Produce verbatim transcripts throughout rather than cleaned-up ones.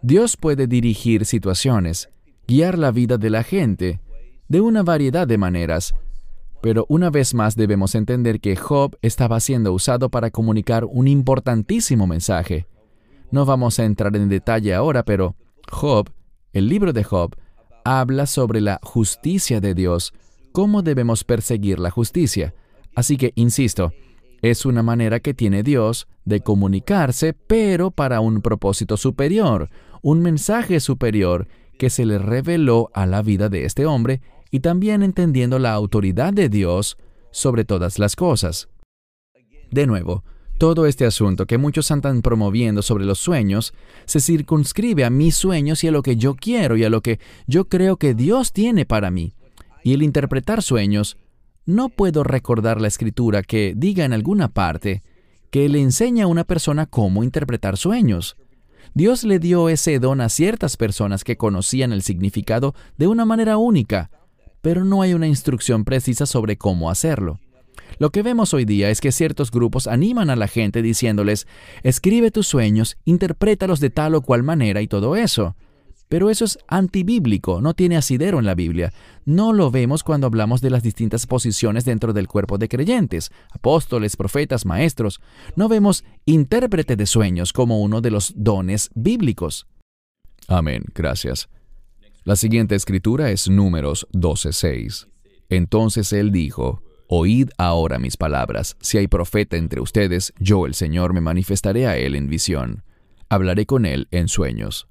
Dios puede dirigir situaciones, guiar la vida de la gente, de una variedad de maneras. Pero una vez más debemos entender que Job estaba siendo usado para comunicar un importantísimo mensaje. No vamos a entrar en detalle ahora, pero Job, el libro de Job, habla sobre la justicia de Dios, cómo debemos perseguir la justicia. Así que, insisto, es una manera que tiene Dios de comunicarse, pero para un propósito superior, un mensaje superior que se le reveló a la vida de este hombre, y también entendiendo la autoridad de Dios sobre todas las cosas. De nuevo, todo este asunto que muchos andan promoviendo sobre los sueños se circunscribe a mis sueños y a lo que yo quiero y a lo que yo creo que Dios tiene para mí. Y el interpretar sueños, no puedo recordar la Escritura que diga en alguna parte que le enseña a una persona cómo interpretar sueños. Dios le dio ese don a ciertas personas que conocían el significado de una manera única, pero no hay una instrucción precisa sobre cómo hacerlo. Lo que vemos hoy día es que ciertos grupos animan a la gente diciéndoles, escribe tus sueños, interprétalos de tal o cual manera y todo eso. Pero eso es antibíblico, no tiene asidero en la Biblia. No lo vemos cuando hablamos de las distintas posiciones dentro del cuerpo de creyentes, apóstoles, profetas, maestros. No vemos intérprete de sueños como uno de los dones bíblicos. Amén, gracias. La siguiente escritura es Números doce seis. Entonces él dijo, oíd ahora mis palabras. Si hay profeta entre ustedes, yo, el Señor, me manifestaré a él en visión. Hablaré con él en sueños.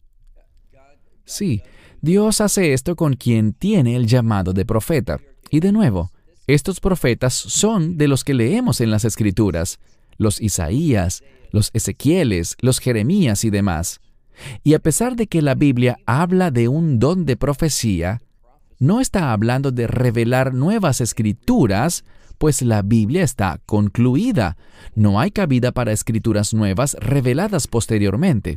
Sí, Dios hace esto con quien tiene el llamado de profeta. Y de nuevo, estos profetas son de los que leemos en las Escrituras, los Isaías, los Ezequieles, los Jeremías y demás. Y a pesar de que la Biblia habla de un don de profecía, no está hablando de revelar nuevas escrituras, pues la Biblia está concluida. No hay cabida para escrituras nuevas reveladas posteriormente.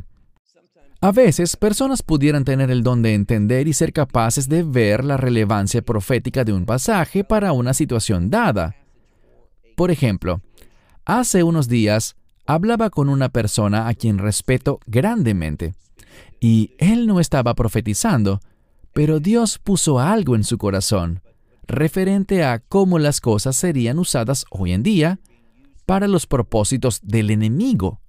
A veces, personas pudieran tener el don de entender y ser capaces de ver la relevancia profética de un pasaje para una situación dada. Por ejemplo, hace unos días hablaba con una persona a quien respeto grandemente, y él no estaba profetizando, pero Dios puso algo en su corazón, referente a cómo las cosas serían usadas hoy en día para los propósitos del enemigo.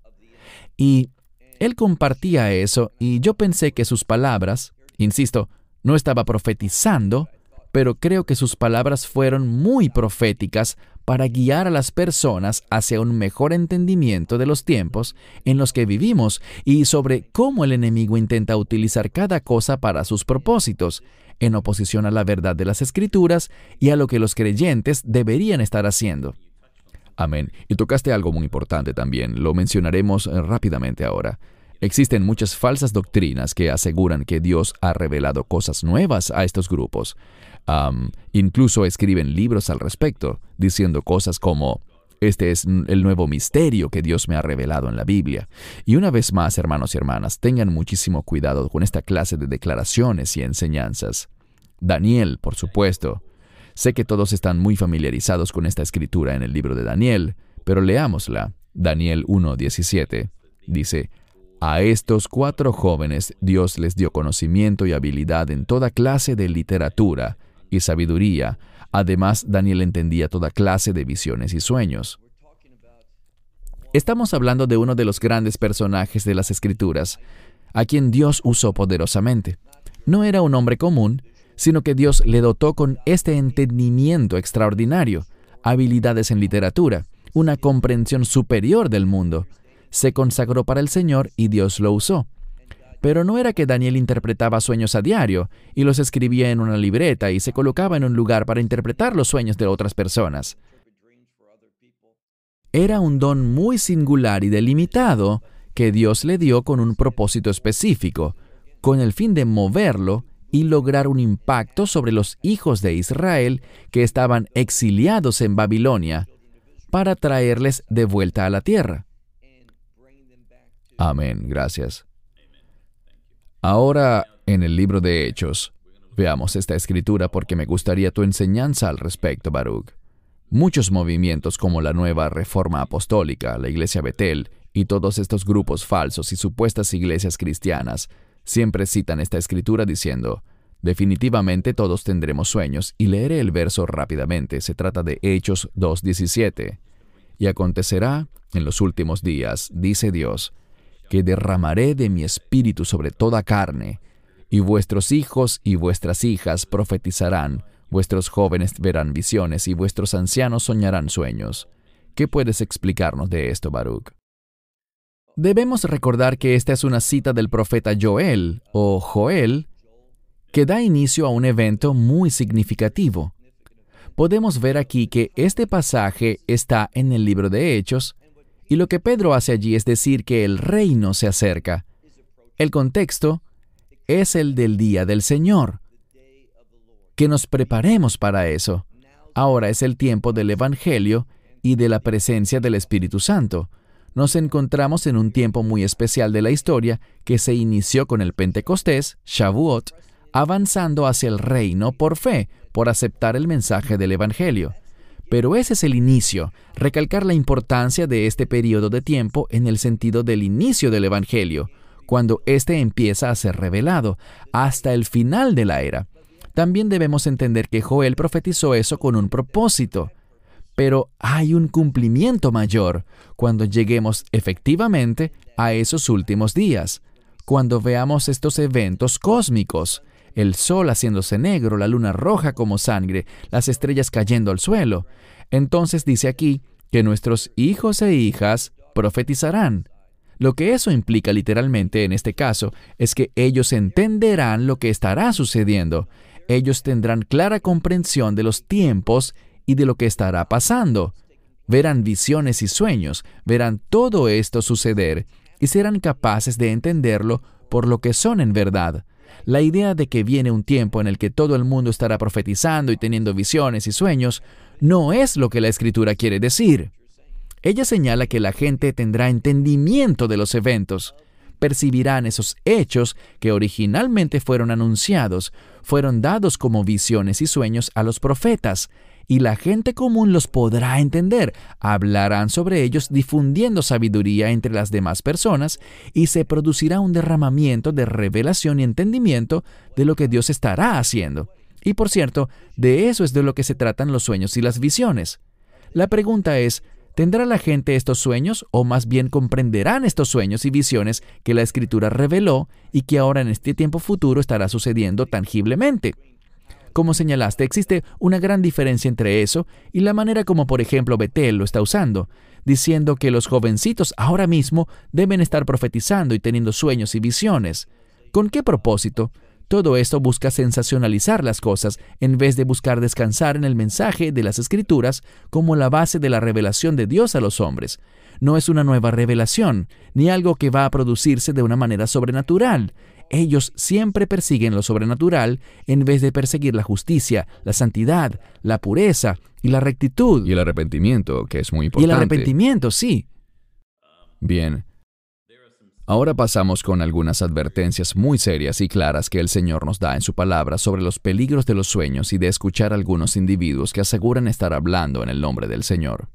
Y él compartía eso, y yo pensé que sus palabras, insisto, no estaba profetizando, pero creo que sus palabras fueron muy proféticas para guiar a las personas hacia un mejor entendimiento de los tiempos en los que vivimos y sobre cómo el enemigo intenta utilizar cada cosa para sus propósitos, en oposición a la verdad de las Escrituras y a lo que los creyentes deberían estar haciendo. Amén. Y tocaste algo muy importante también, lo mencionaremos rápidamente ahora. Existen muchas falsas doctrinas que aseguran que Dios ha revelado cosas nuevas a estos grupos. Um, incluso escriben libros al respecto, diciendo cosas como, este es el nuevo misterio que Dios me ha revelado en la Biblia. Y una vez más, hermanos y hermanas, tengan muchísimo cuidado con esta clase de declaraciones y enseñanzas. Daniel, por supuesto. Sé que todos están muy familiarizados con esta escritura en el libro de Daniel, pero leámosla. Daniel uno diecisiete dice, a estos cuatro jóvenes Dios les dio conocimiento y habilidad en toda clase de literatura y sabiduría. Además, Daniel entendía toda clase de visiones y sueños. Estamos hablando de uno de los grandes personajes de las Escrituras, a quien Dios usó poderosamente. No era un hombre común, sino que Dios le dotó con este entendimiento extraordinario, habilidades en literatura, una comprensión superior del mundo. Se consagró para el Señor y Dios lo usó. Pero no era que Daniel interpretaba sueños a diario y los escribía en una libreta y se colocaba en un lugar para interpretar los sueños de otras personas. Era un don muy singular y delimitado que Dios le dio con un propósito específico, con el fin de moverlo y lograr un impacto sobre los hijos de Israel que estaban exiliados en Babilonia para traerles de vuelta a la tierra. Amén, gracias. Ahora, en el libro de Hechos, veamos esta escritura porque me gustaría tu enseñanza al respecto, Baruch. Muchos movimientos como la Nueva Reforma Apostólica, la Iglesia Betel y todos estos grupos falsos y supuestas iglesias cristianas siempre citan esta escritura diciendo, definitivamente todos tendremos sueños, y leeré el verso rápidamente. Se trata de Hechos dos diecisiete. Y acontecerá en los últimos días, dice Dios, que derramaré de mi espíritu sobre toda carne, y vuestros hijos y vuestras hijas profetizarán, vuestros jóvenes verán visiones, y vuestros ancianos soñarán sueños. ¿Qué puedes explicarnos de esto, Baruch? Debemos recordar que esta es una cita del profeta Joel, o Joel, que da inicio a un evento muy significativo. Podemos ver aquí que este pasaje está en el libro de Hechos, y lo que Pedro hace allí es decir que el reino se acerca. El contexto es el del día del Señor. Que nos preparemos para eso. Ahora es el tiempo del Evangelio y de la presencia del Espíritu Santo. Nos encontramos en un tiempo muy especial de la historia que se inició con el Pentecostés, Shavuot, avanzando hacia el reino por fe, por aceptar el mensaje del Evangelio. Pero ese es el inicio, recalcar la importancia de este periodo de tiempo en el sentido del inicio del Evangelio, cuando éste empieza a ser revelado, hasta el final de la era. También debemos entender que Joel profetizó eso con un propósito. Pero hay un cumplimiento mayor cuando lleguemos efectivamente a esos últimos días, cuando veamos estos eventos cósmicos, el sol haciéndose negro, la luna roja como sangre, las estrellas cayendo al suelo. Entonces dice aquí que nuestros hijos e hijas profetizarán. Lo que eso implica literalmente en este caso es que ellos entenderán lo que estará sucediendo. Ellos tendrán clara comprensión de los tiempos y de lo que estará pasando. Verán visiones y sueños, verán todo esto suceder y serán capaces de entenderlo por lo que son en verdad. La idea de que viene un tiempo en el que todo el mundo estará profetizando y teniendo visiones y sueños no es lo que la Escritura quiere decir. Ella señala que la gente tendrá entendimiento de los eventos. Percibirán esos hechos que originalmente fueron anunciados, fueron dados como visiones y sueños a los profetas, y la gente común los podrá entender. Hablarán sobre ellos difundiendo sabiduría entre las demás personas, y se producirá un derramamiento de revelación y entendimiento de lo que Dios estará haciendo. Y por cierto, de eso es de lo que se tratan los sueños y las visiones. La pregunta es, ¿tendrá la gente estos sueños o más bien comprenderán estos sueños y visiones que la Escritura reveló y que ahora en este tiempo futuro estará sucediendo tangiblemente? Como señalaste, existe una gran diferencia entre eso y la manera como, por ejemplo, Betel lo está usando, diciendo que los jovencitos ahora mismo deben estar profetizando y teniendo sueños y visiones. ¿Con qué propósito? Todo esto busca sensacionalizar las cosas en vez de buscar descansar en el mensaje de las Escrituras como la base de la revelación de Dios a los hombres. No es una nueva revelación, ni algo que va a producirse de una manera sobrenatural. Ellos siempre persiguen lo sobrenatural en vez de perseguir la justicia, la santidad, la pureza y la rectitud. Y el arrepentimiento, que es muy importante. Y el arrepentimiento, sí. Bien. Ahora pasamos con algunas advertencias muy serias y claras que el Señor nos da en su palabra sobre los peligros de los sueños y de escuchar a algunos individuos que aseguran estar hablando en el nombre del Señor.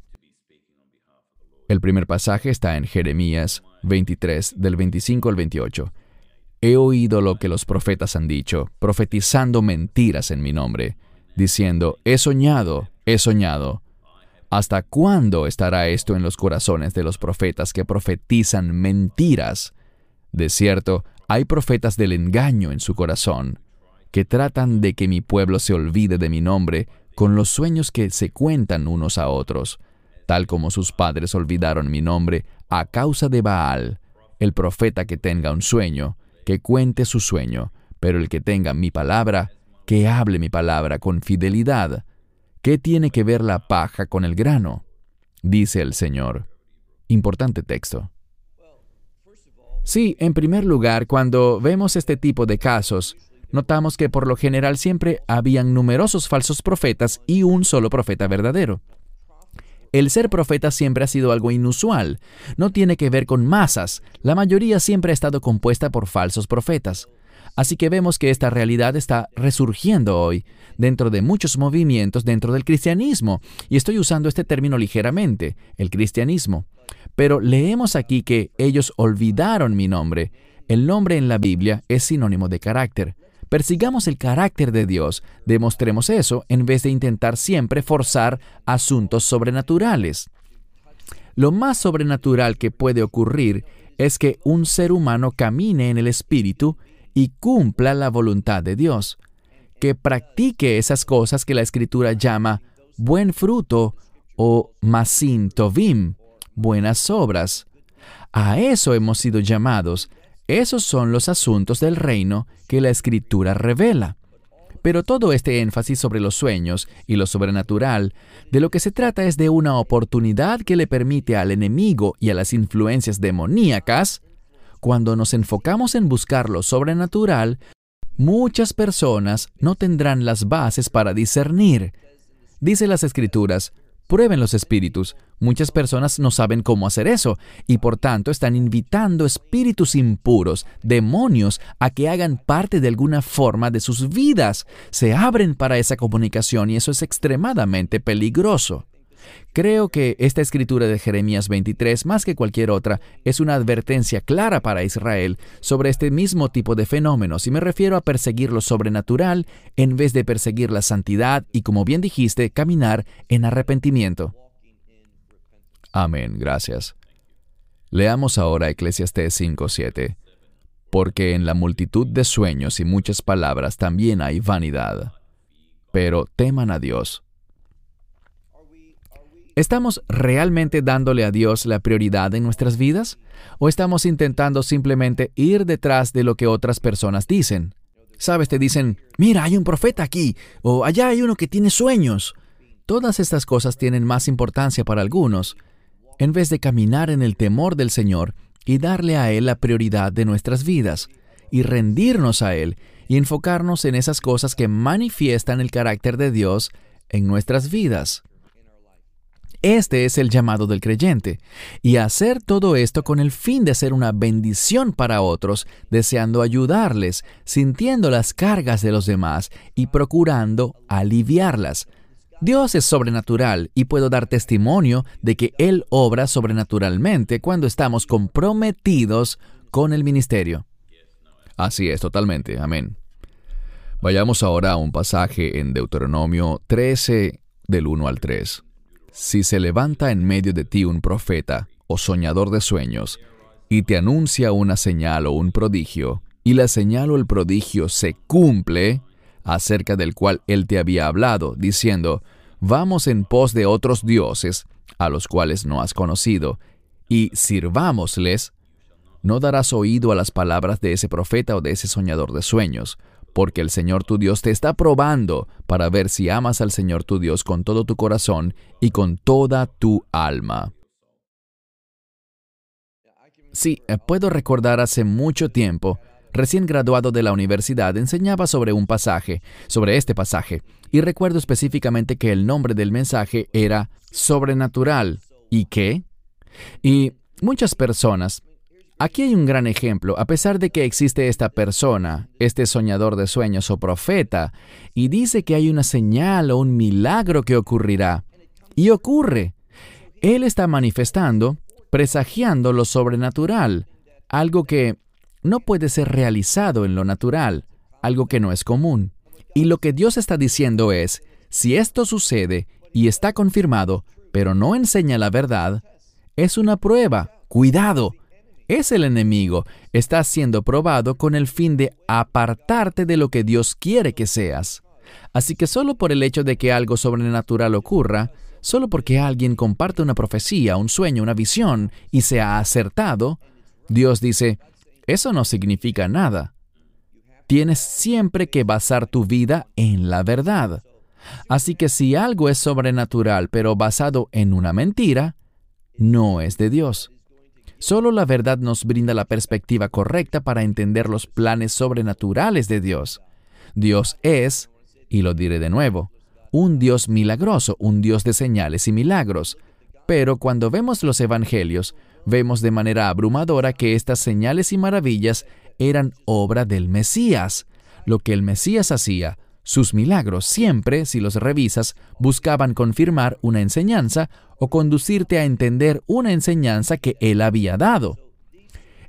El primer pasaje está en Jeremías veintitrés, del veinticinco al veintiocho. He oído lo que los profetas han dicho, profetizando mentiras en mi nombre, diciendo, he soñado, he soñado. ¿Hasta cuándo estará esto en los corazones de los profetas que profetizan mentiras? De cierto, hay profetas del engaño en su corazón, que tratan de que mi pueblo se olvide de mi nombre con los sueños que se cuentan unos a otros, tal como sus padres olvidaron mi nombre a causa de Baal. El profeta que tenga un sueño, que cuente su sueño, pero el que tenga mi palabra, que hable mi palabra con fidelidad. ¿Qué tiene que ver la paja con el grano? Dice el Señor. Importante texto. Sí, en primer lugar, cuando vemos este tipo de casos, notamos que por lo general siempre habían numerosos falsos profetas y un solo profeta verdadero. El ser profeta siempre ha sido algo inusual. No tiene que ver con masas. La mayoría siempre ha estado compuesta por falsos profetas. Así que vemos que esta realidad está resurgiendo hoy dentro de muchos movimientos dentro del cristianismo. Y estoy usando este término ligeramente, el cristianismo. Pero leemos aquí que ellos olvidaron mi nombre. El nombre en la Biblia es sinónimo de carácter. Persigamos el carácter de Dios, demostremos eso en vez de intentar siempre forzar asuntos sobrenaturales. Lo más sobrenatural que puede ocurrir es que un ser humano camine en el Espíritu y cumpla la voluntad de Dios, que practique esas cosas que la Escritura llama buen fruto o masin tovim, buenas obras. A eso hemos sido llamados. Esos son los asuntos del reino que la Escritura revela. Pero todo este énfasis sobre los sueños y lo sobrenatural, de lo que se trata es de una oportunidad que le permite al enemigo y a las influencias demoníacas. Cuando nos enfocamos en buscar lo sobrenatural, muchas personas no tendrán las bases para discernir. Dice las Escrituras, prueben los espíritus. Muchas personas no saben cómo hacer eso y por tanto están invitando espíritus impuros, demonios, a que hagan parte de alguna forma de sus vidas. Se abren para esa comunicación y eso es extremadamente peligroso. Creo que esta escritura de Jeremías veintitrés, más que cualquier otra, es una advertencia clara para Israel sobre este mismo tipo de fenómenos, y me refiero a perseguir lo sobrenatural en vez de perseguir la santidad y, como bien dijiste, caminar en arrepentimiento. Amén, gracias. Leamos ahora Eclesiastés cinco siete. Porque en la multitud de sueños y muchas palabras también hay vanidad. Pero teman a Dios. ¿Estamos realmente dándole a Dios la prioridad en nuestras vidas? ¿O estamos intentando simplemente ir detrás de lo que otras personas dicen? ¿Sabes? Te dicen, mira, hay un profeta aquí, o allá hay uno que tiene sueños. Todas estas cosas tienen más importancia para algunos, en vez de caminar en el temor del Señor y darle a Él la prioridad de nuestras vidas, y rendirnos a Él, y enfocarnos en esas cosas que manifiestan el carácter de Dios en nuestras vidas. Este es el llamado del creyente, y hacer todo esto con el fin de ser una bendición para otros, deseando ayudarles, sintiendo las cargas de los demás y procurando aliviarlas. Dios es sobrenatural y puedo dar testimonio de que Él obra sobrenaturalmente cuando estamos comprometidos con el ministerio. Así es, totalmente. Amén. Vayamos ahora a un pasaje en Deuteronomio trece, del uno al tres. Si se levanta en medio de ti un profeta o soñador de sueños, y te anuncia una señal o un prodigio, y la señal o el prodigio se cumple, acerca del cual él te había hablado, diciendo, vamos en pos de otros dioses, a los cuales no has conocido, y sirvámosles, no darás oído a las palabras de ese profeta o de ese soñador de sueños, porque el Señor tu Dios te está probando para ver si amas al Señor tu Dios con todo tu corazón y con toda tu alma. Sí, puedo recordar hace mucho tiempo, recién graduado de la universidad, enseñaba sobre un pasaje, sobre este pasaje, y recuerdo específicamente que el nombre del mensaje era sobrenatural. ¿Y qué? Y muchas personas... Aquí hay un gran ejemplo, a pesar de que existe esta persona, este soñador de sueños o profeta, y dice que hay una señal o un milagro que ocurrirá. Y ocurre. Él está manifestando, presagiando lo sobrenatural, algo que no puede ser realizado en lo natural, algo que no es común. Y lo que Dios está diciendo es, si esto sucede y está confirmado, pero no enseña la verdad, es una prueba. ¡Cuidado! Es el enemigo. Está siendo probado con el fin de apartarte de lo que Dios quiere que seas. Así que solo por el hecho de que algo sobrenatural ocurra, solo porque alguien comparte una profecía, un sueño, una visión y se ha acertado, Dios dice, eso no significa nada. Tienes siempre que basar tu vida en la verdad. Así que si algo es sobrenatural pero basado en una mentira, no es de Dios. Solo la verdad nos brinda la perspectiva correcta para entender los planes sobrenaturales de Dios. Dios es, y lo diré de nuevo, un Dios milagroso, un Dios de señales y milagros. Pero cuando vemos los evangelios, vemos de manera abrumadora que estas señales y maravillas eran obra del Mesías. Lo que el Mesías hacía, sus milagros siempre, si los revisas, buscaban confirmar una enseñanza o conducirte a entender una enseñanza que Él había dado.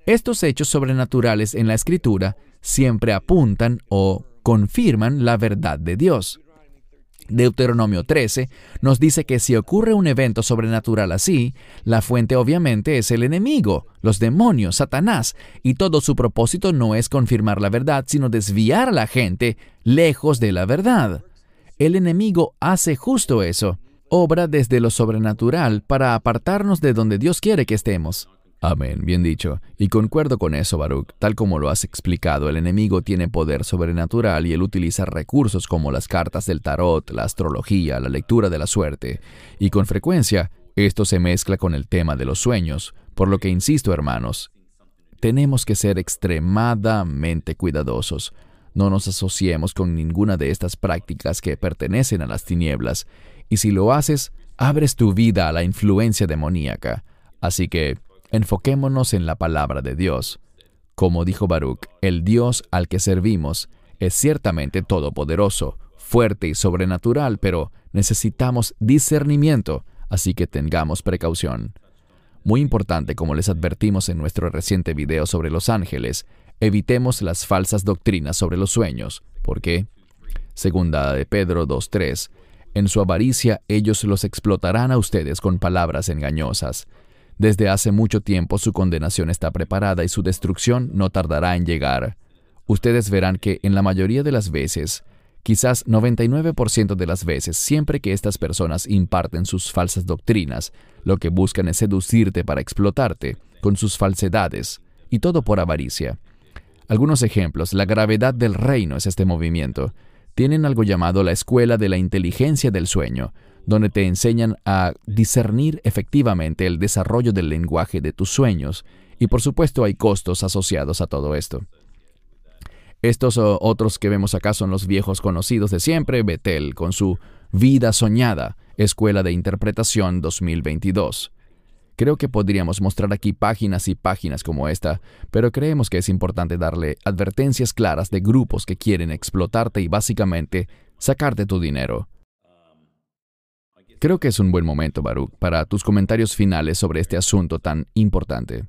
Estos hechos sobrenaturales en la Escritura siempre apuntan o confirman la verdad de Dios. Deuteronomio trece nos dice que si ocurre un evento sobrenatural así, la fuente obviamente es el enemigo, los demonios, Satanás, y todo su propósito no es confirmar la verdad, sino desviar a la gente lejos de la verdad. El enemigo hace justo eso, obra desde lo sobrenatural para apartarnos de donde Dios quiere que estemos. Amén, bien dicho. Y concuerdo con eso, Baruch. Tal como lo has explicado, el enemigo tiene poder sobrenatural y él utiliza recursos como las cartas del tarot, la astrología, la lectura de la suerte. Y con frecuencia, esto se mezcla con el tema de los sueños, por lo que insisto, hermanos, tenemos que ser extremadamente cuidadosos. No nos asociemos con ninguna de estas prácticas que pertenecen a las tinieblas, y si lo haces, abres tu vida a la influencia demoníaca. Así que enfoquémonos en la palabra de Dios. Como dijo Baruch, el Dios al que servimos es ciertamente todopoderoso, fuerte y sobrenatural, pero necesitamos discernimiento, así que tengamos precaución. Muy importante, como les advertimos en nuestro reciente video sobre los ángeles, evitemos las falsas doctrinas sobre los sueños. ¿Por qué? Segunda de Pedro dos tres. En su avaricia ellos los explotarán a ustedes con palabras engañosas. Desde hace mucho tiempo su condenación está preparada y su destrucción no tardará en llegar. Ustedes verán que en la mayoría de las veces, quizás noventa y nueve por ciento de las veces, siempre que estas personas imparten sus falsas doctrinas, lo que buscan es seducirte para explotarte con sus falsedades, y todo por avaricia. Algunos ejemplos. La gravedad del reino es este movimiento. Tienen algo llamado la escuela de la inteligencia del sueño, donde te enseñan a discernir efectivamente el desarrollo del lenguaje de tus sueños, y por supuesto hay costos asociados a todo esto. Estos uh, otros que vemos acá son los viejos conocidos de siempre, Betel, con su Vida Soñada, Escuela de Interpretación dos mil veintidós. Creo que podríamos mostrar aquí páginas y páginas como esta, pero creemos que es importante darle advertencias claras de grupos que quieren explotarte y básicamente sacarte tu dinero. Creo que es un buen momento, Baruch, para tus comentarios finales sobre este asunto tan importante.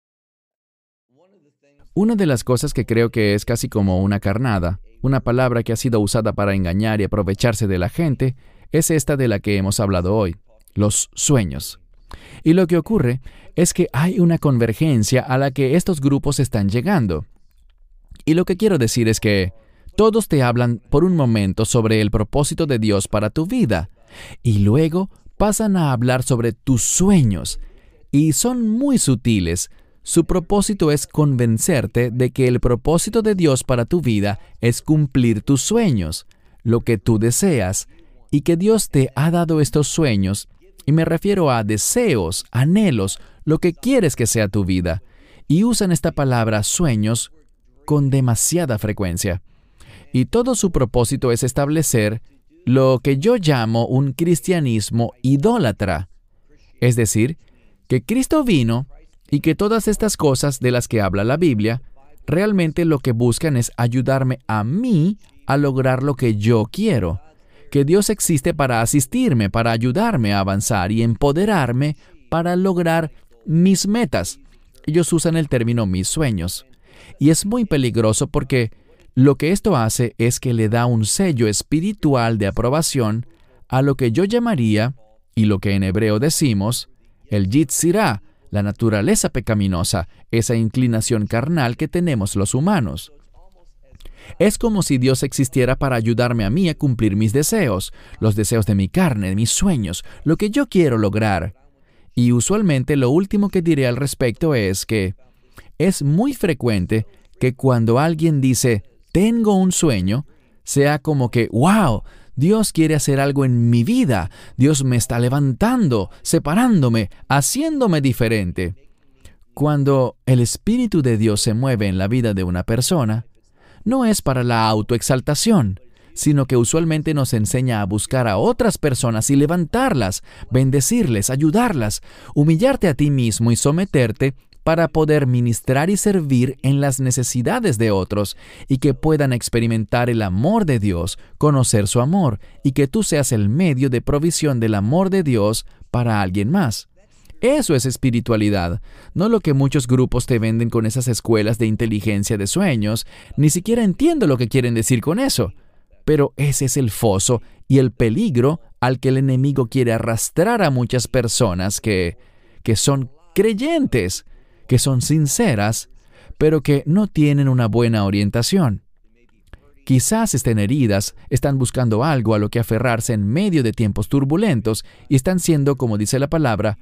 Una de las cosas que creo que es casi como una carnada, una palabra que ha sido usada para engañar y aprovecharse de la gente, es esta de la que hemos hablado hoy, los sueños. Y lo que ocurre es que hay una convergencia a la que estos grupos están llegando. Y lo que quiero decir es que todos te hablan por un momento sobre el propósito de Dios para tu vida, y luego pasan a hablar sobre tus sueños, y son muy sutiles. Su propósito es convencerte de que el propósito de Dios para tu vida es cumplir tus sueños, lo que tú deseas, y que Dios te ha dado estos sueños, y me refiero a deseos, anhelos, lo que quieres que sea tu vida, y usan esta palabra sueños con demasiada frecuencia. Y todo su propósito es establecer lo que yo llamo un cristianismo idólatra. Es decir, que Cristo vino y que todas estas cosas de las que habla la Biblia, realmente lo que buscan es ayudarme a mí a lograr lo que yo quiero. Que Dios existe para asistirme, para ayudarme a avanzar y empoderarme para lograr mis metas. Ellos usan el término mis sueños. Y es muy peligroso porque lo que esto hace es que le da un sello espiritual de aprobación a lo que yo llamaría, y lo que en hebreo decimos, el Yitzirá, la naturaleza pecaminosa, esa inclinación carnal que tenemos los humanos. Es como si Dios existiera para ayudarme a mí a cumplir mis deseos, los deseos de mi carne, mis sueños, lo que yo quiero lograr. Y usualmente lo último que diré al respecto es que es muy frecuente que cuando alguien dice, tengo un sueño, sea como que, wow, Dios quiere hacer algo en mi vida, Dios me está levantando, separándome, haciéndome diferente. Cuando el Espíritu de Dios se mueve en la vida de una persona, no es para la autoexaltación, sino que usualmente nos enseña a buscar a otras personas y levantarlas, bendecirles, ayudarlas, humillarte a ti mismo y someterte para poder ministrar y servir en las necesidades de otros y que puedan experimentar el amor de Dios, conocer su amor y que tú seas el medio de provisión del amor de Dios para alguien más. Eso es espiritualidad, no lo que muchos grupos te venden con esas escuelas de inteligencia de sueños. Ni siquiera entiendo lo que quieren decir con eso. Pero ese es el foso y el peligro al que el enemigo quiere arrastrar a muchas personas que, que son creyentes, que son sinceras, pero que no tienen una buena orientación. Quizás estén heridas, están buscando algo a lo que aferrarse en medio de tiempos turbulentos y están siendo, como dice la palabra,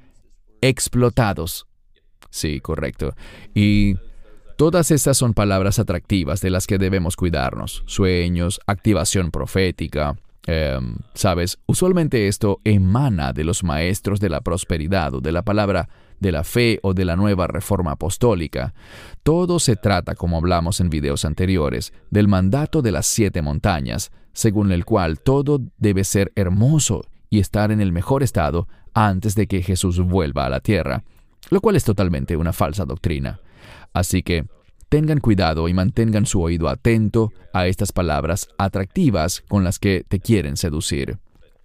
explotados. Sí, correcto. Y todas estas son palabras atractivas de las que debemos cuidarnos. Sueños, activación profética. Eh, ¿Sabes? Usualmente esto emana de los maestros de la prosperidad o de la palabra de la fe o de la nueva reforma apostólica. Todo se trata, como hablamos en videos anteriores, del mandato de las siete montañas, según el cual todo debe ser hermoso y estar en el mejor estado antes de que Jesús vuelva a la tierra, lo cual es totalmente una falsa doctrina. Así que tengan cuidado y mantengan su oído atento a estas palabras atractivas con las que te quieren seducir.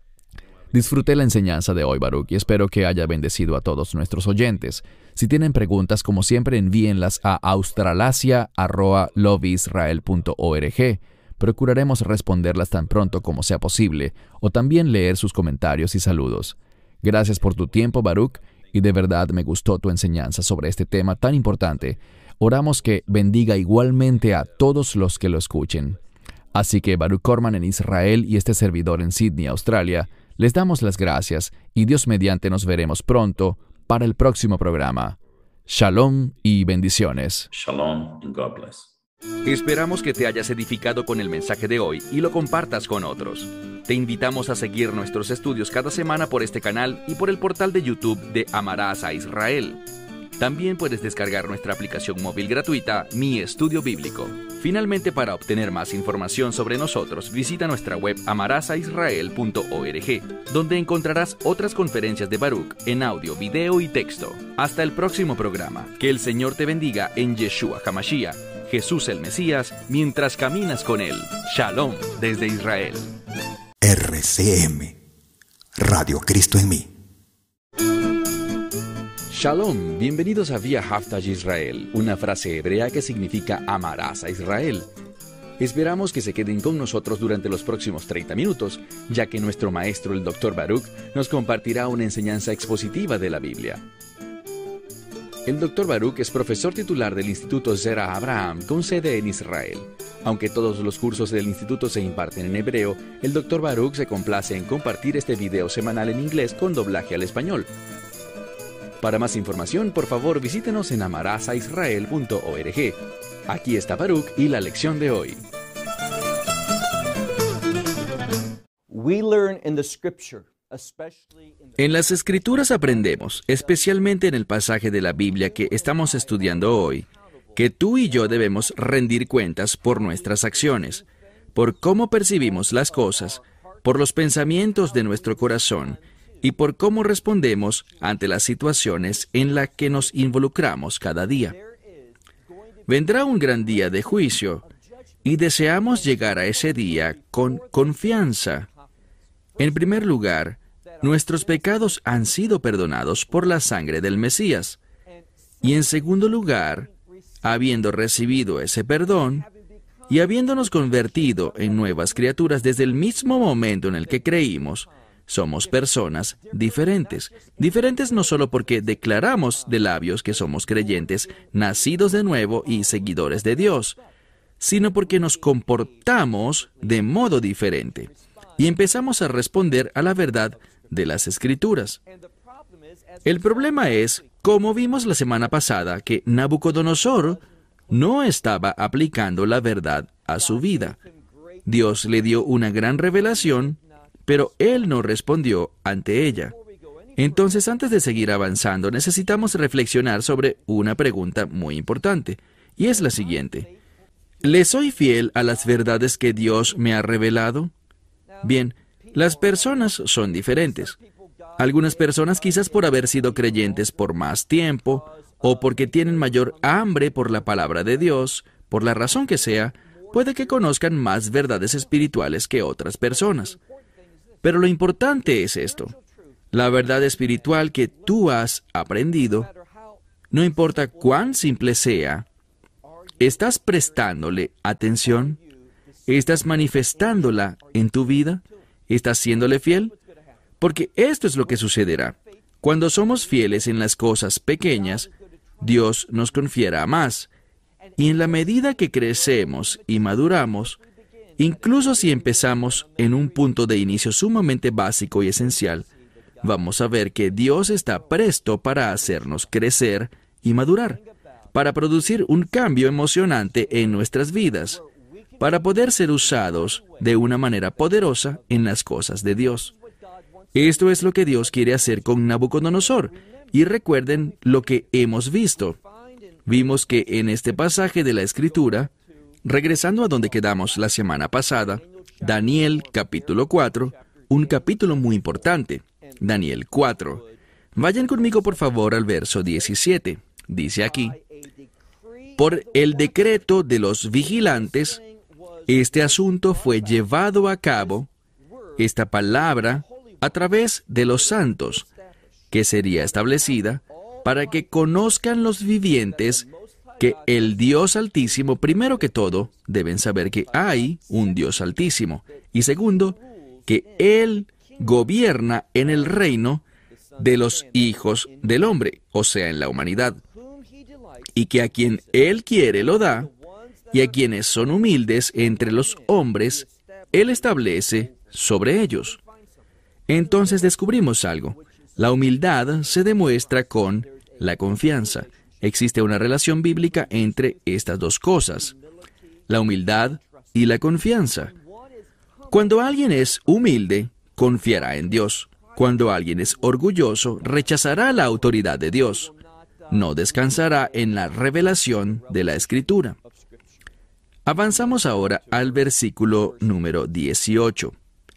Disfruté la enseñanza de hoy, Baruch, y espero que haya bendecido a todos nuestros oyentes. Si tienen preguntas, como siempre, envíenlas a australasia arroba loveisrael punto org. Procuraremos responderlas tan pronto como sea posible, o también leer sus comentarios y saludos. Gracias por tu tiempo, Baruch, y de verdad me gustó tu enseñanza sobre este tema tan importante. Oramos que bendiga igualmente a todos los que lo escuchen. Así que Baruch Corman en Israel y este servidor en Sydney, Australia, les damos las gracias y Dios mediante nos veremos pronto para el próximo programa. Shalom y bendiciones. Shalom and God bless. Esperamos que te hayas edificado con el mensaje de hoy y lo compartas con otros. Te invitamos a seguir nuestros estudios cada semana por este canal y por el portal de YouTube de Amarás a Israel. También puedes descargar nuestra aplicación móvil gratuita, Mi Estudio Bíblico. Finalmente, para obtener más información sobre nosotros, visita nuestra web amarás a israel punto org, donde encontrarás otras conferencias de Baruch en audio, video y texto. Hasta el próximo programa. Que el Señor te bendiga en Yeshua HaMashiach, Jesús el Mesías, mientras caminas con Él. Shalom desde Israel. R C M, Radio Cristo en mí. Shalom, bienvenidos a Vía Haftaj Israel, una frase hebrea que significa amarás a Israel. Esperamos que se queden con nosotros durante los próximos treinta minutos, ya que nuestro maestro, el doctor Baruch, nos compartirá una enseñanza expositiva de la Biblia. El doctor Baruch es profesor titular del Instituto Zera Abraham, con sede en Israel. Aunque todos los cursos del instituto se imparten en hebreo, el doctor Baruch se complace en compartir este video semanal en inglés con doblaje al español. Para más información, por favor, visítenos en amarás a israel punto org. Aquí está Baruch y la lección de hoy. En las Escrituras aprendemos, especialmente en el pasaje de la Biblia que estamos estudiando hoy, que tú y yo debemos rendir cuentas por nuestras acciones, por cómo percibimos las cosas, por los pensamientos de nuestro corazón, y por cómo respondemos ante las situaciones en las que nos involucramos cada día. Vendrá un gran día de juicio, y deseamos llegar a ese día con confianza. En primer lugar, nuestros pecados han sido perdonados por la sangre del Mesías. Y en segundo lugar, habiendo recibido ese perdón, y habiéndonos convertido en nuevas criaturas desde el mismo momento en el que creímos, somos personas diferentes. Diferentes no solo porque declaramos de labios que somos creyentes, nacidos de nuevo y seguidores de Dios, sino porque nos comportamos de modo diferente y empezamos a responder a la verdad de las Escrituras. El problema es, como vimos la semana pasada, que Nabucodonosor no estaba aplicando la verdad a su vida. Dios le dio una gran revelación, pero él no respondió ante ella. Entonces, antes de seguir avanzando, necesitamos reflexionar sobre una pregunta muy importante, y es la siguiente. ¿Le soy fiel a las verdades que Dios me ha revelado? Bien, las personas son diferentes. Algunas personas, quizás por haber sido creyentes por más tiempo, o porque tienen mayor hambre por la palabra de Dios, por la razón que sea, puede que conozcan más verdades espirituales que otras personas. Pero lo importante es esto. La verdad espiritual que tú has aprendido, no importa cuán simple sea, ¿estás prestándole atención? ¿Estás manifestándola en tu vida? ¿Estás siéndole fiel? Porque esto es lo que sucederá. Cuando somos fieles en las cosas pequeñas, Dios nos confiera más. Y en la medida que crecemos y maduramos, incluso si empezamos en un punto de inicio sumamente básico y esencial, vamos a ver que Dios está presto para hacernos crecer y madurar, para producir un cambio emocionante en nuestras vidas, para poder ser usados de una manera poderosa en las cosas de Dios. Esto es lo que Dios quiere hacer con Nabucodonosor. Y recuerden lo que hemos visto. Vimos que en este pasaje de la Escritura, regresando a donde quedamos la semana pasada, Daniel capítulo cuatro, un capítulo muy importante, Daniel cuatro. Vayan conmigo por favor al verso diecisiete. Dice aquí, por el decreto de los vigilantes, este asunto fue llevado a cabo, esta palabra, a través de los santos, que sería establecida para que conozcan los vivientes que el Dios Altísimo, primero que todo, deben saber que hay un Dios Altísimo, y segundo, que Él gobierna en el reino de los hijos del hombre, o sea, en la humanidad, y que a quien Él quiere lo da, y a quienes son humildes entre los hombres, Él establece sobre ellos. Entonces descubrimos algo. La humildad se demuestra con la confianza. Existe una relación bíblica entre estas dos cosas, la humildad y la confianza. Cuando alguien es humilde, confiará en Dios. Cuando alguien es orgulloso, rechazará la autoridad de Dios. No descansará en la revelación de la Escritura. Avanzamos ahora al versículo número dieciocho.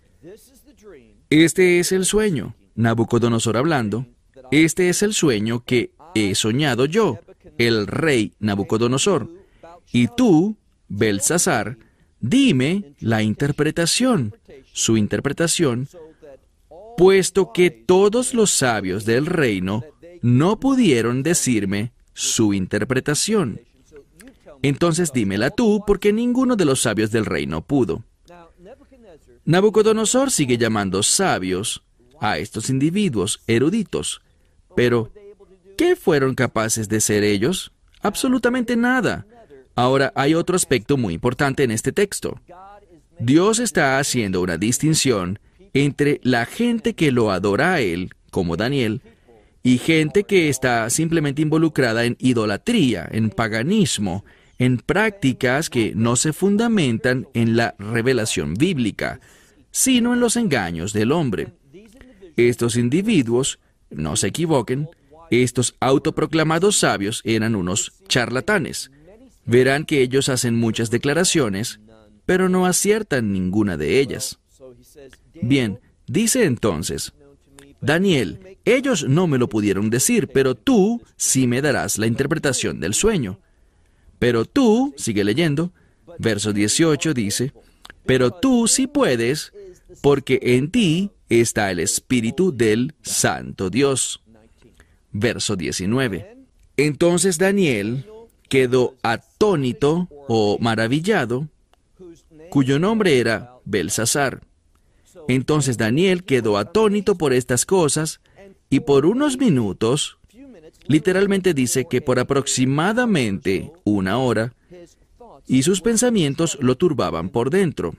Este es el sueño, Nabucodonosor hablando. Este es el sueño que he soñado yo, el rey Nabucodonosor. Y tú, Belsasar, dime la interpretación, su interpretación, puesto que todos los sabios del reino no pudieron decirme su interpretación. Entonces dímela tú, porque ninguno de los sabios del reino pudo. Nabucodonosor sigue llamando sabios a estos individuos eruditos. Pero, ¿qué fueron capaces de ser ellos? Absolutamente nada. Ahora, hay otro aspecto muy importante en este texto. Dios está haciendo una distinción entre la gente que lo adora a Él, como Daniel, y gente que está simplemente involucrada en idolatría, en paganismo, en prácticas que no se fundamentan en la revelación bíblica, sino en los engaños del hombre. Estos individuos, no se equivoquen, estos autoproclamados sabios eran unos charlatanes. Verán que ellos hacen muchas declaraciones, pero no aciertan ninguna de ellas. Bien, dice entonces, Daniel, ellos no me lo pudieron decir, pero tú sí me darás la interpretación del sueño. Pero tú, sigue leyendo, verso dieciocho dice, pero tú sí puedes, porque en ti está el Espíritu del Santo Dios. Verso diecinueve. Entonces Daniel quedó atónito o maravillado, cuyo nombre era Belsasar. Entonces Daniel quedó atónito por estas cosas, y por unos minutos, literalmente dice que por aproximadamente una hora, y sus pensamientos lo turbaban por dentro.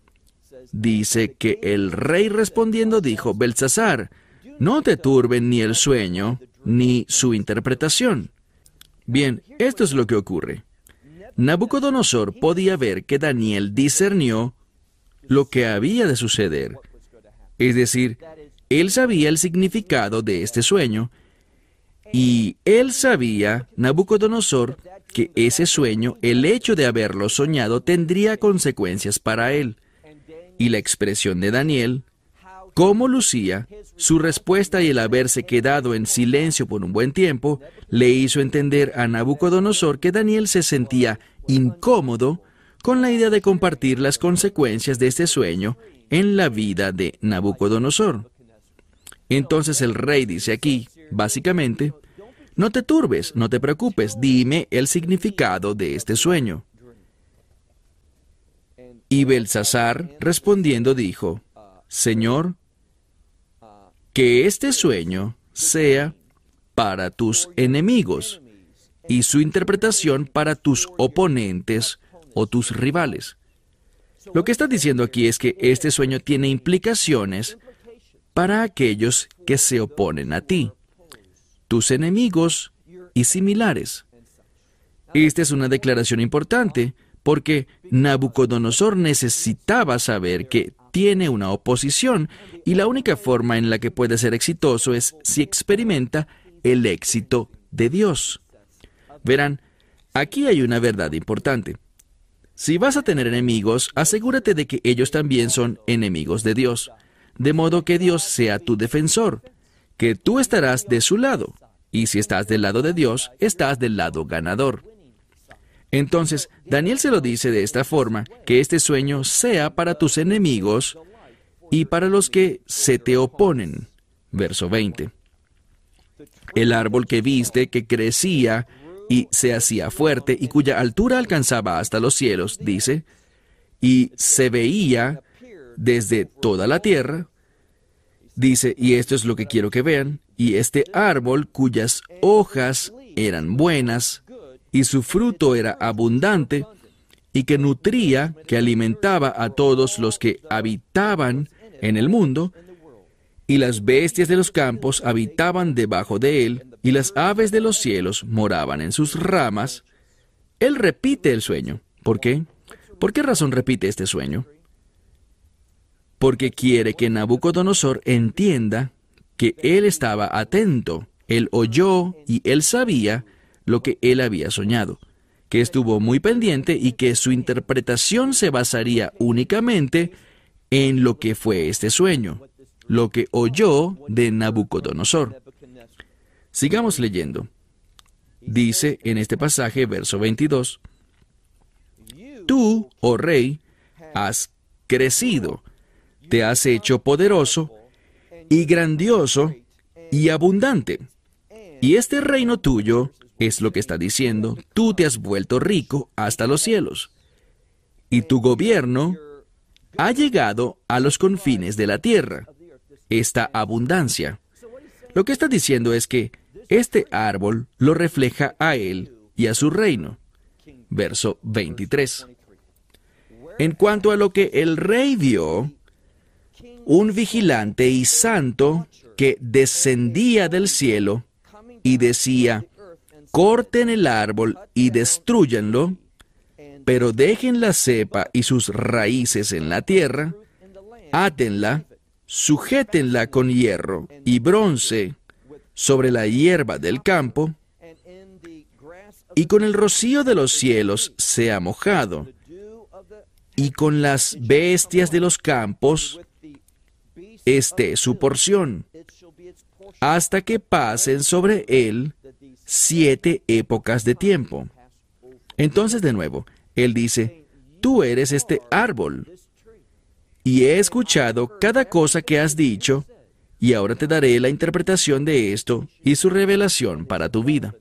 Dice que el rey respondiendo dijo, Belsasar, no te turben ni el sueño, ni su interpretación. Bien, esto es lo que ocurre. Nabucodonosor podía ver que Daniel discernió lo que había de suceder. Es decir, él sabía el significado de este sueño, y él sabía, Nabucodonosor, que ese sueño, el hecho de haberlo soñado, tendría consecuencias para él. Y la expresión de Daniel, cómo lucía, su respuesta y el haberse quedado en silencio por un buen tiempo, le hizo entender a Nabucodonosor que Daniel se sentía incómodo con la idea de compartir las consecuencias de este sueño en la vida de Nabucodonosor. Entonces el rey dice aquí, básicamente, no te turbes, no te preocupes, dime el significado de este sueño. Y Belsasar, respondiendo, dijo, Señor, que este sueño sea para tus enemigos y su interpretación para tus oponentes o tus rivales. Lo que está diciendo aquí es que este sueño tiene implicaciones para aquellos que se oponen a ti, tus enemigos y similares. Esta es una declaración importante porque Nabucodonosor necesitaba saber que tiene una oposición y la única forma en la que puede ser exitoso es si experimenta el éxito de Dios. Verán, aquí hay una verdad importante. Si vas a tener enemigos, asegúrate de que ellos también son enemigos de Dios, de modo que Dios sea tu defensor, que tú estarás de su lado, y si estás del lado de Dios, estás del lado ganador. Entonces, Daniel se lo dice de esta forma, que este sueño sea para tus enemigos y para los que se te oponen. Verso veinte. El árbol que viste, que crecía y se hacía fuerte, y cuya altura alcanzaba hasta los cielos, dice, y se veía desde toda la tierra, dice, y esto es lo que quiero que vean, y este árbol cuyas hojas eran buenas, y su fruto era abundante, y que nutría, que alimentaba a todos los que habitaban en el mundo, y las bestias de los campos habitaban debajo de él, y las aves de los cielos moraban en sus ramas. Él repite el sueño. ¿Por qué? ¿Por qué razón repite este sueño? Porque quiere que Nabucodonosor entienda que él estaba atento, él oyó y él sabía lo que él había soñado, que estuvo muy pendiente y que su interpretación se basaría únicamente en lo que fue este sueño, lo que oyó de Nabucodonosor. Sigamos leyendo. Dice en este pasaje, verso veintidós, Tú, oh rey, has crecido, te has hecho poderoso y grandioso y abundante. Y este reino tuyo, es lo que está diciendo, tú te has vuelto rico hasta los cielos. Y tu gobierno ha llegado a los confines de la tierra, esta abundancia. Lo que está diciendo es que este árbol lo refleja a él y a su reino. Verso veintitrés. En cuanto a lo que el rey vio, un vigilante y santo que descendía del cielo y decía, corten el árbol y destrúyanlo, pero dejen la cepa y sus raíces en la tierra, átenla, sujétenla con hierro y bronce sobre la hierba del campo, y con el rocío de los cielos sea mojado, y con las bestias de los campos esté su porción, hasta que pasen sobre él siete épocas de tiempo. Entonces, de nuevo, él dice, tú eres este árbol, y he escuchado cada cosa que has dicho, y ahora te daré la interpretación de esto y su revelación para tu vida.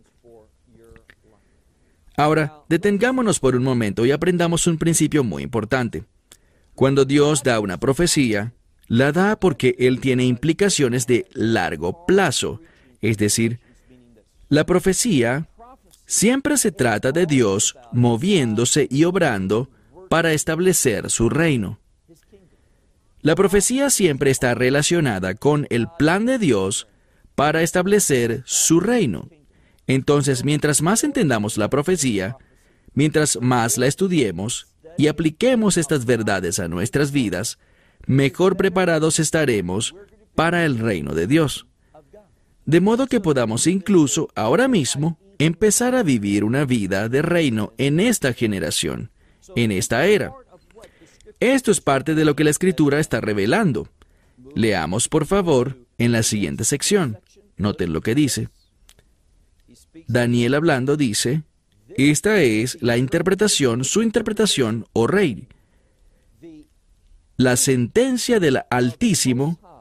Ahora, detengámonos por un momento y aprendamos un principio muy importante. Cuando Dios da una profecía, la da porque Él tiene implicaciones de largo plazo, es decir, la profecía siempre se trata de Dios moviéndose y obrando para establecer su reino. La profecía siempre está relacionada con el plan de Dios para establecer su reino. Entonces, mientras más entendamos la profecía, mientras más la estudiemos y apliquemos estas verdades a nuestras vidas, mejor preparados estaremos para el reino de Dios. De modo que podamos incluso ahora mismo empezar a vivir una vida de reino en esta generación, en esta era. Esto es parte de lo que la Escritura está revelando. Leamos, por favor, en la siguiente sección. Noten lo que dice. Daniel hablando dice, esta es la interpretación, su interpretación, oh rey. La sentencia del Altísimo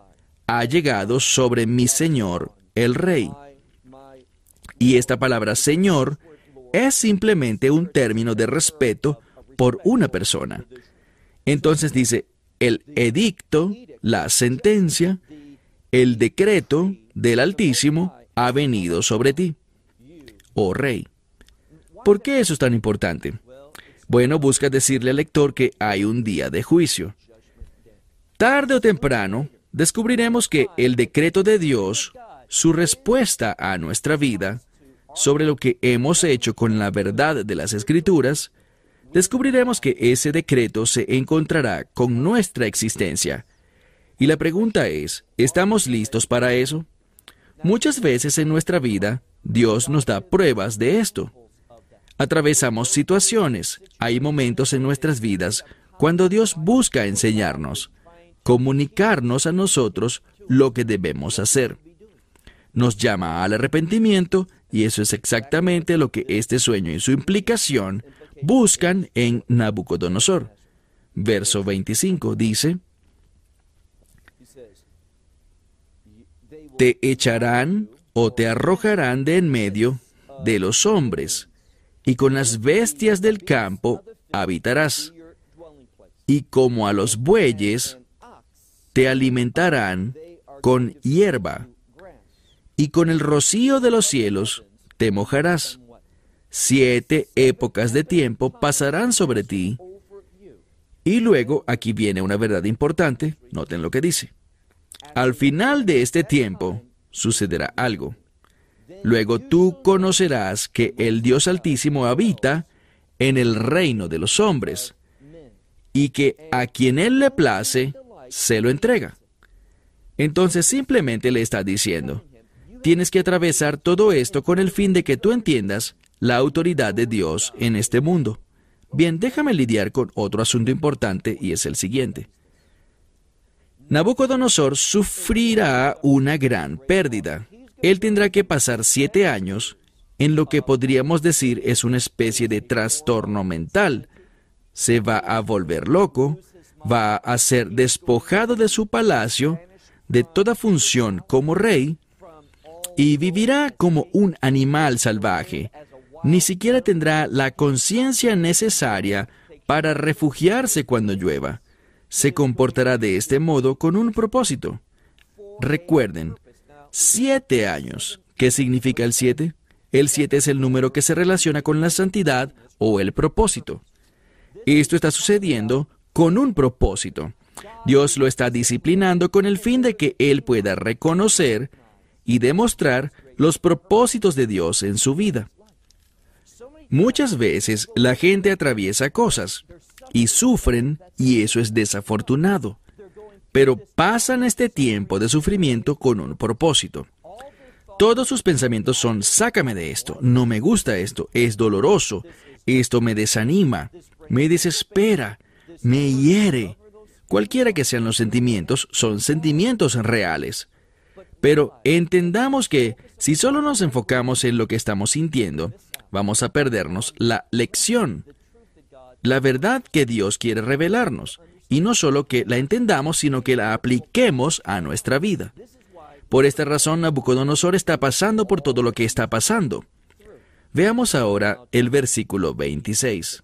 ha llegado sobre mi señor, el rey. Y esta palabra señor es simplemente un término de respeto por una persona. Entonces dice, el edicto, la sentencia, el decreto del Altísimo ha venido sobre ti, oh rey. ¿Por qué eso es tan importante? Bueno, busca decirle al lector que hay un día de juicio. Tarde o temprano, descubriremos que el decreto de Dios, su respuesta a nuestra vida, sobre lo que hemos hecho con la verdad de las Escrituras, descubriremos que ese decreto se encontrará con nuestra existencia. Y la pregunta es, ¿estamos listos para eso? Muchas veces en nuestra vida, Dios nos da pruebas de esto. Atravesamos situaciones, hay momentos en nuestras vidas cuando Dios busca enseñarnos, comunicarnos a nosotros lo que debemos hacer. Nos llama al arrepentimiento, y eso es exactamente lo que este sueño y su implicación buscan en Nabucodonosor. Verso veinticinco dice, te echarán o te arrojarán de en medio de los hombres, y con las bestias del campo habitarás, y como a los bueyes te alimentarán con hierba, y con el rocío de los cielos te mojarás. Siete épocas de tiempo pasarán sobre ti. Y luego, aquí viene una verdad importante, noten lo que dice. Al final de este tiempo, sucederá algo. Luego tú conocerás que el Dios Altísimo habita en el reino de los hombres, y que a quien Él le place, se lo entrega. Entonces simplemente le está diciendo, tienes que atravesar todo esto con el fin de que tú entiendas la autoridad de Dios en este mundo. Bien, déjame lidiar con otro asunto importante, y es el siguiente. Nabucodonosor sufrirá una gran pérdida. Él tendrá que pasar siete años en lo que podríamos decir es una especie de trastorno mental. Se va a volver loco, va a ser despojado de su palacio, de toda función como rey, y vivirá como un animal salvaje. Ni siquiera tendrá la conciencia necesaria para refugiarse cuando llueva. Se comportará de este modo con un propósito. Recuerden, siete años. ¿Qué significa el siete? El siete es el número que se relaciona con la santidad o el propósito. Esto está sucediendo con un propósito. Dios lo está disciplinando con el fin de que Él pueda reconocer y demostrar los propósitos de Dios en su vida. Muchas veces la gente atraviesa cosas y sufren, y eso es desafortunado. Pero pasan este tiempo de sufrimiento con un propósito. Todos sus pensamientos son, sácame de esto, no me gusta esto, es doloroso, esto me desanima, me desespera, me hiere. Cualquiera que sean los sentimientos, son sentimientos reales. Pero entendamos que si solo nos enfocamos en lo que estamos sintiendo, vamos a perdernos la lección, la verdad que Dios quiere revelarnos, y no solo que la entendamos, sino que la apliquemos a nuestra vida. Por esta razón, Nabucodonosor está pasando por todo lo que está pasando. Veamos ahora el versículo veintiséis.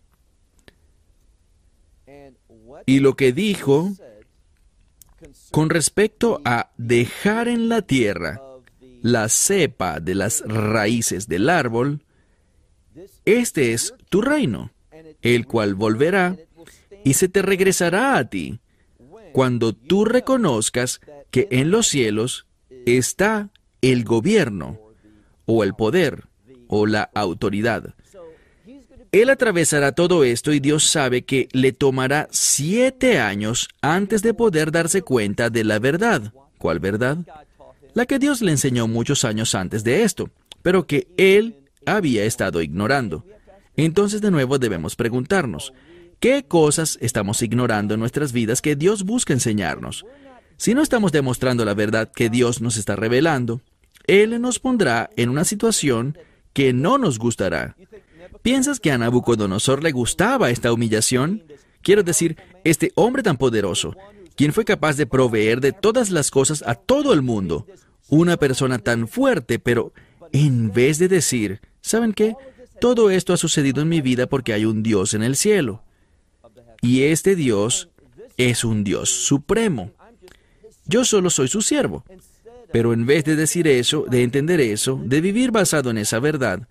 Y lo que dijo con respecto a dejar en la tierra la cepa de las raíces del árbol, este es tu reino, el cual volverá y se te regresará a ti, cuando tú reconozcas que en los cielos está el gobierno, o el poder, o la autoridad. Él atravesará todo esto y Dios sabe que le tomará siete años antes de poder darse cuenta de la verdad. ¿Cuál verdad? La que Dios le enseñó muchos años antes de esto, pero que él había estado ignorando. Entonces de nuevo debemos preguntarnos, ¿qué cosas estamos ignorando en nuestras vidas que Dios busca enseñarnos? Si no estamos demostrando la verdad que Dios nos está revelando, Él nos pondrá en una situación que no nos gustará. ¿Piensas que a Nabucodonosor le gustaba esta humillación? Quiero decir, este hombre tan poderoso, quien fue capaz de proveer de todas las cosas a todo el mundo. Una persona tan fuerte, pero en vez de decir, ¿saben qué? Todo esto ha sucedido en mi vida porque hay un Dios en el cielo. Y este Dios es un Dios supremo. Yo solo soy su siervo. Pero en vez de decir eso, de entender eso, de vivir basado en esa verdad,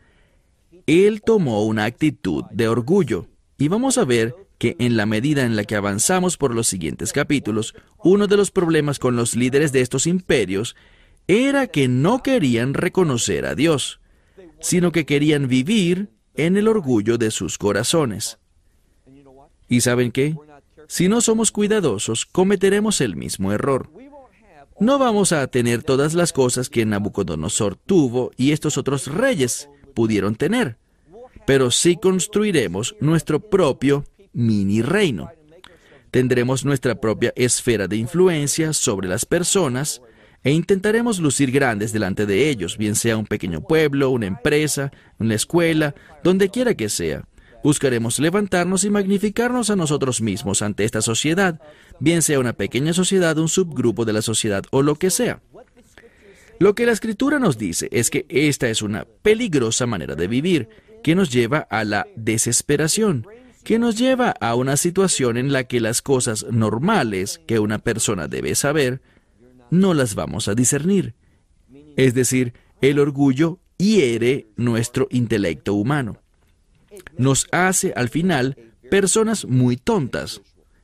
Él tomó una actitud de orgullo. Y vamos a ver que en la medida en la que avanzamos por los siguientes capítulos, uno de los problemas con los líderes de estos imperios era que no querían reconocer a Dios, sino que querían vivir en el orgullo de sus corazones. ¿Y saben qué? Si no somos cuidadosos, cometeremos el mismo error. No vamos a tener todas las cosas que Nabucodonosor tuvo y estos otros reyes pudieron tener, pero sí construiremos nuestro propio mini reino. Tendremos nuestra propia esfera de influencia sobre las personas e intentaremos lucir grandes delante de ellos, bien sea un pequeño pueblo, una empresa, una escuela, donde quiera que sea. Buscaremos levantarnos y magnificarnos a nosotros mismos ante esta sociedad, bien sea una pequeña sociedad, un subgrupo de la sociedad o lo que sea. Lo que la Escritura nos dice es que esta es una peligrosa manera de vivir, que nos lleva a la desesperación, que nos lleva a una situación en la que las cosas normales que una persona debe saber, no las vamos a discernir. Es decir, el orgullo hiere nuestro intelecto humano. Nos hace, al final, personas muy tontas.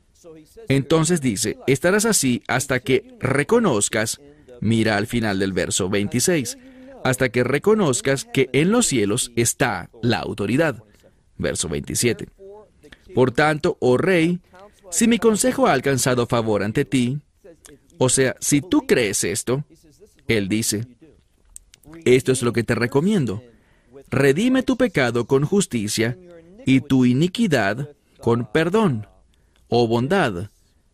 Entonces dice, estarás así hasta que reconozcas, mira al final del verso veintiséis, hasta que reconozcas que en los cielos está la autoridad. Verso veintisiete. Por tanto, oh rey, si mi consejo ha alcanzado favor ante ti, o sea, si tú crees esto, él dice, esto es lo que te recomiendo. Redime tu pecado con justicia y tu iniquidad con perdón o bondad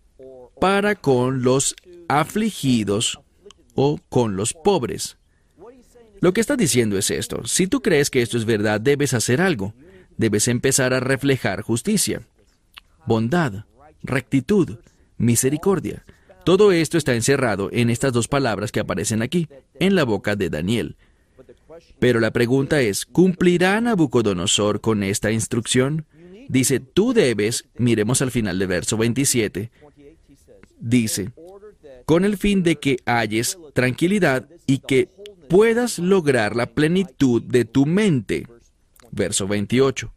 para con los afligidos o con los pobres. Lo que está diciendo es esto. Si tú crees que esto es verdad, debes hacer algo. Debes empezar a reflejar justicia, bondad, rectitud, misericordia. Todo esto está encerrado en estas dos palabras que aparecen aquí, en la boca de Daniel. Pero la pregunta es, ¿cumplirá Nabucodonosor con esta instrucción? Dice, tú debes, miremos al final del verso veintisiete, dice, con el fin de que halles tranquilidad y que puedas lograr la plenitud de tu mente. Verso veintiocho.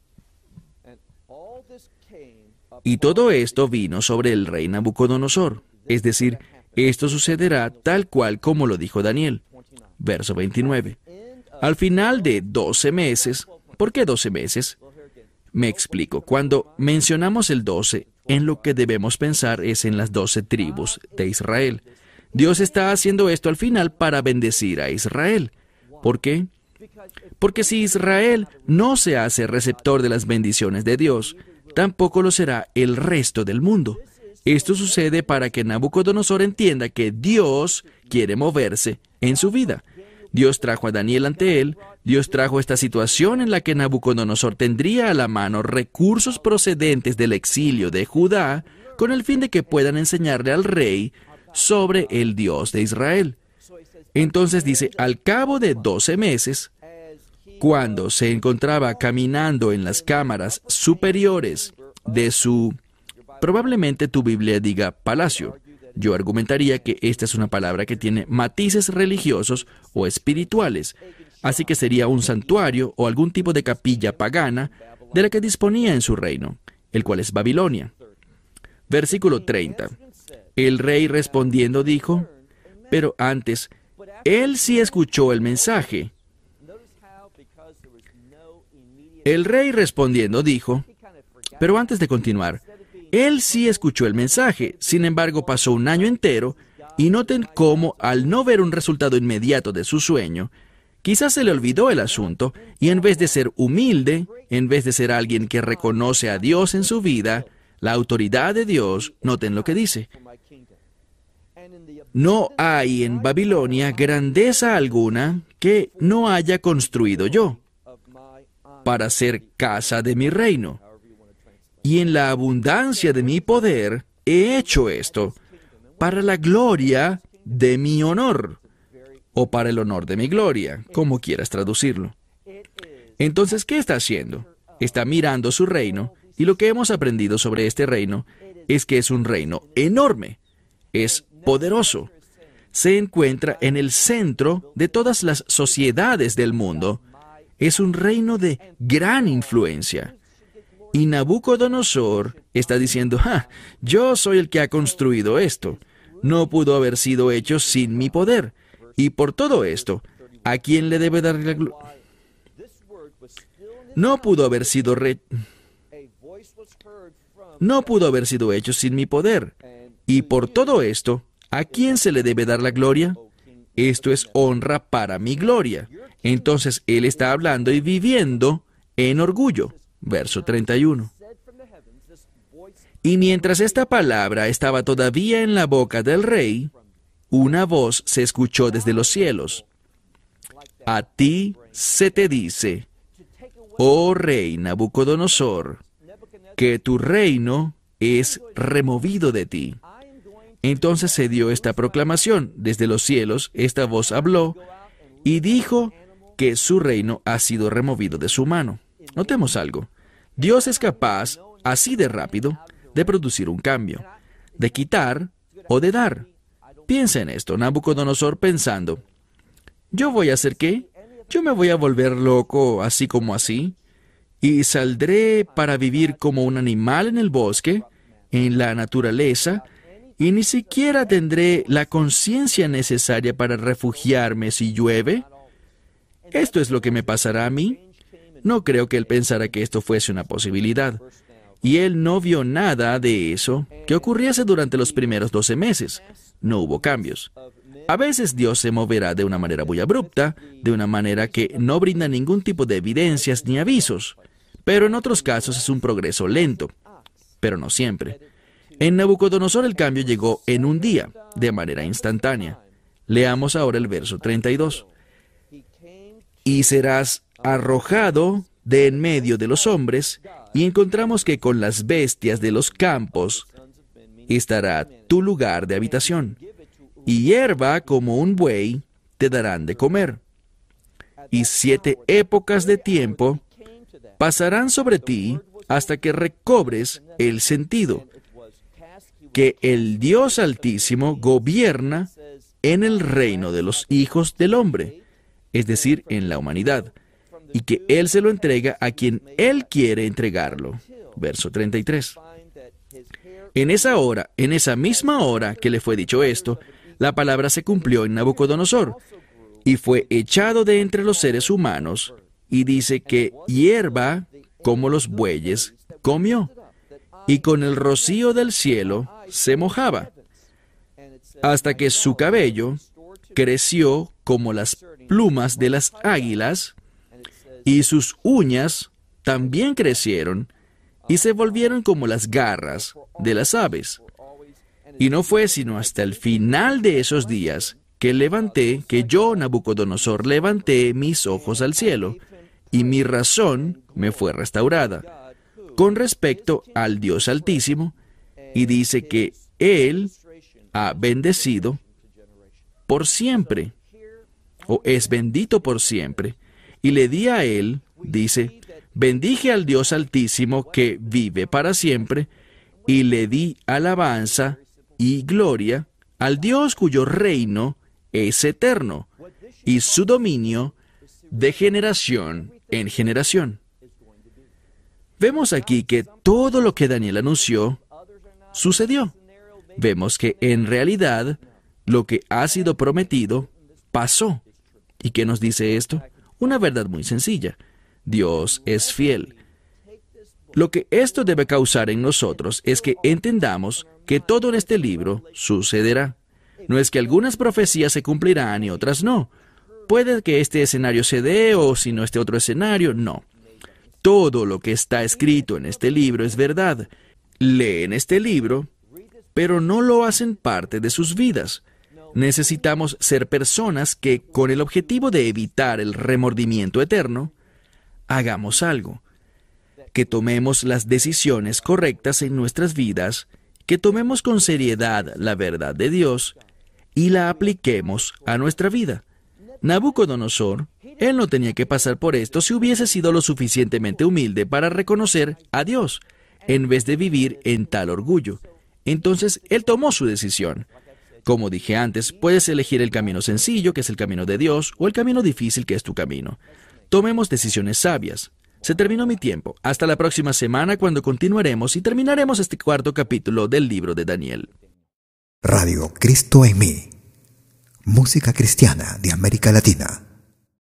Y todo esto vino sobre el rey Nabucodonosor. Es decir, esto sucederá tal cual como lo dijo Daniel. Verso veintinueve. Al final de doce meses, ¿por qué doce meses? Me explico. Cuando mencionamos el doce, en lo que debemos pensar es en las doce tribus de Israel. Dios está haciendo esto al final para bendecir a Israel. ¿Por qué? Porque si Israel no se hace receptor de las bendiciones de Dios, tampoco lo será el resto del mundo. Esto sucede para que Nabucodonosor entienda que Dios quiere moverse en su vida. Dios trajo a Daniel ante él, Dios trajo esta situación en la que Nabucodonosor tendría a la mano recursos procedentes del exilio de Judá, con el fin de que puedan enseñarle al rey sobre el Dios de Israel. Entonces dice, al cabo de doce meses, cuando se encontraba caminando en las cámaras superiores de su, probablemente tu Biblia diga palacio. Yo argumentaría que esta es una palabra que tiene matices religiosos o espirituales, así que sería un santuario o algún tipo de capilla pagana de la que disponía en su reino, el cual es Babilonia. Versículo treinta. El rey respondiendo dijo, pero antes, él sí escuchó el mensaje. El rey respondiendo dijo, pero antes de continuar, él sí escuchó el mensaje, sin embargo pasó un año entero, y noten cómo, al no ver un resultado inmediato de su sueño, quizás se le olvidó el asunto, y en vez de ser humilde, en vez de ser alguien que reconoce a Dios en su vida, la autoridad de Dios, noten lo que dice. No hay en Babilonia grandeza alguna que no haya construido yo, para ser casa de mi reino. Y en la abundancia de mi poder, he hecho esto para la gloria de mi honor, o para el honor de mi gloria, como quieras traducirlo. Entonces, ¿qué está haciendo? Está mirando su reino, y lo que hemos aprendido sobre este reino es que es un reino enorme, es poderoso, se encuentra en el centro de todas las sociedades del mundo, es un reino de gran influencia. Y Nabucodonosor está diciendo, ¡ah! Yo soy el que ha construido esto. No pudo haber sido hecho sin mi poder. Y por todo esto, ¿a quién le debe dar la gloria? No pudo haber sido re... No pudo haber sido hecho sin mi poder. Y por todo esto, ¿a quién se le debe dar la gloria? Esto es honra para mi gloria. Entonces, él está hablando y viviendo en orgullo. Verso treinta y uno. Y mientras esta palabra estaba todavía en la boca del rey, una voz se escuchó desde los cielos. A ti se te dice, oh rey Nabucodonosor, que tu reino es removido de ti. Entonces se dio esta proclamación. Desde los cielos, esta voz habló y dijo que su reino ha sido removido de su mano. Notemos algo. Dios es capaz, así de rápido, de producir un cambio, de quitar o de dar. Piensa en esto, Nabucodonosor pensando, ¿yo voy a hacer qué? ¿Yo me voy a volver loco así como así? ¿Y saldré para vivir como un animal en el bosque, en la naturaleza, y ni siquiera tendré la conciencia necesaria para refugiarme si llueve? ¿Esto es lo que me pasará a mí? No creo que él pensara que esto fuese una posibilidad. Y él no vio nada de eso que ocurriese durante los primeros doce meses. No hubo cambios. A veces Dios se moverá de una manera muy abrupta, de una manera que no brinda ningún tipo de evidencias ni avisos. Pero en otros casos es un progreso lento. Pero no siempre. En Nabucodonosor el cambio llegó en un día, de manera instantánea. Leamos ahora el verso treinta y dos. Y serás arrojado de en medio de los hombres, y encontramos que con las bestias de los campos estará tu lugar de habitación, y hierba como un buey te darán de comer. Y siete épocas de tiempo pasarán sobre ti hasta que recobres el sentido, que el Dios Altísimo gobierna en el reino de los hijos del hombre, es decir, en la humanidad, y que Él se lo entrega a quien Él quiere entregarlo. Verso treinta y tres. En esa hora, en esa misma hora que le fue dicho esto, la palabra se cumplió en Nabucodonosor, y fue echado de entre los seres humanos, y dice que hierba como los bueyes comió, y con el rocío del cielo se mojaba, hasta que su cabello creció como las plumas de las águilas, y sus uñas también crecieron, y se volvieron como las garras de las aves. Y no fue sino hasta el final de esos días que levanté, que yo, Nabucodonosor, levanté mis ojos al cielo, y mi razón me fue restaurada con respecto al Dios Altísimo, y dice que Él ha bendecido por siempre, o es bendito por siempre. Y le di a Él, dice, bendije al Dios Altísimo que vive para siempre, y le di alabanza y gloria al Dios cuyo reino es eterno, y su dominio de generación en generación. Vemos aquí que todo lo que Daniel anunció sucedió. Vemos que en realidad lo que ha sido prometido pasó. ¿Y qué nos dice esto? Una verdad muy sencilla. Dios es fiel. Lo que esto debe causar en nosotros es que entendamos que todo en este libro sucederá. No es que algunas profecías se cumplirán y otras no. Puede que este escenario se dé o si no este otro escenario, no. Todo lo que está escrito en este libro es verdad. Leen este libro, pero no lo hacen parte de sus vidas. Necesitamos ser personas que, con el objetivo de evitar el remordimiento eterno, hagamos algo, que tomemos las decisiones correctas en nuestras vidas que tomemos con seriedad la verdad de Dios y la apliquemos a nuestra vida. Nabucodonosor, él no tenía que pasar por esto si hubiese sido lo suficientemente humilde para reconocer a Dios, en vez de vivir en tal orgullo. Entonces, él tomó su decisión. Como dije antes, puedes elegir el camino sencillo, que es el camino de Dios, o el camino difícil, que es tu camino. Tomemos decisiones sabias. Se terminó mi tiempo. Hasta la próxima semana, cuando continuaremos y terminaremos este cuarto capítulo del libro de Daniel. Radio Cristo en mí. Música cristiana de América Latina.